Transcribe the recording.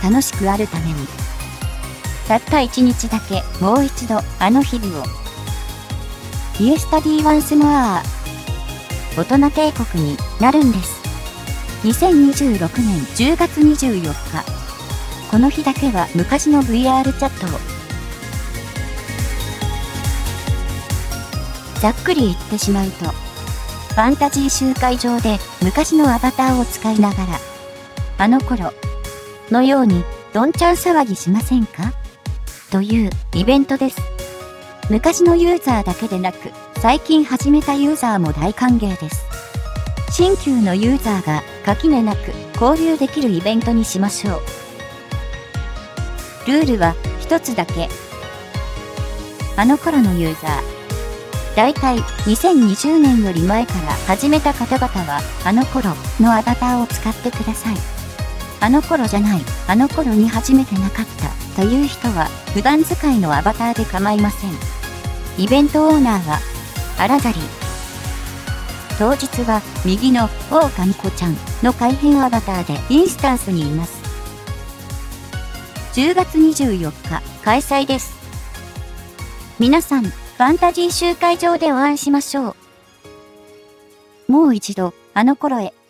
楽しくあるために。たった1日だけもう一度あの日々を。イエスタディワンスモア。大人帝国になるんです。2026年10月24日。この日だけは昔の VR チャットを。ざっくり言ってしまうと、ファンタジー集会場で昔のアバターを使いながら、あの頃のようにどんちゃん騒ぎしませんかというイベントです。昔のユーザーだけでなく、最近始めたユーザーも大歓迎です。新旧のユーザーが垣根なく交流できるイベントにしましょう。ルールは一つだけ。あの頃のユーザー。だいたい2020年より前から始めた方々は、あの頃のアバターを使ってください。あの頃じゃない、あの頃に始めてなかったという人は、普段使いのアバターで構いません。イベントオーナーは、アラザリ。当日は、右の狼子ちゃんの改変アバターでインスタンスにいます。10月24日、開催です。皆さん、ファンタジー集会場でお会いしましょう。もう一度、あの頃へ。